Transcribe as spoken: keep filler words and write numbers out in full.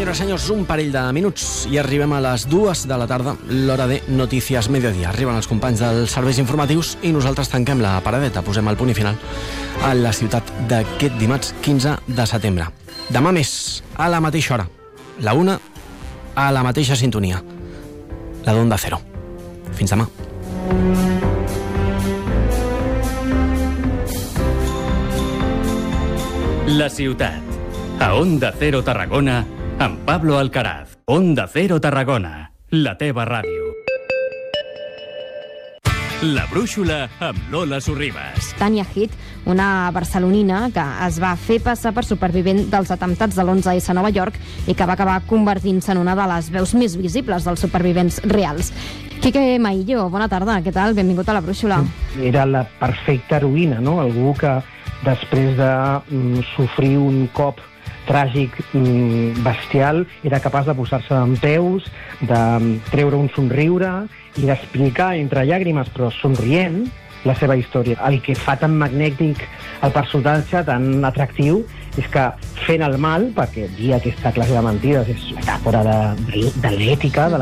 Senyores i senyors, un parell de minuts i arribem a les dues de la tarda, l'hora de Notícies Mediodía. Arriben els companys dels serveis informatius i nosaltres tanquem la paradeta, posem el punt i final a la ciutat d'aquest dimarts quinze de setembre. Demà més, a la mateixa hora, la una, a la mateixa sintonia, la d'Onda Cero. Fins demà. La ciutat. A Onda Cero Tarragona, amb Pablo Alcaraz. Onda Cero Tarragona, la teva ràdio. La brúixola amb Lola Sorribas. Tania Heath, una barcelonina que es va fer passar per supervivent dels atemptats de l'onze essa a Nova York i que va acabar convertint-se en una de les veus més visibles dels supervivents reals. Quique Maillo, bona tarda, què tal? Benvingut a la brúixola. Era la perfecta heroïna, no? Algú que després de mm, sofrir un cop tràgic, mm, bestial, era capaç de posar-se en peus, de treure un somriure i d'explicar entre llàgrimes, però somrient, la seva història. El que fa tan magnètic el personatge, tan atractiu, és que fent el mal, perquè dir aquesta classe de mentides és metàfora de, de, de l'ètica, de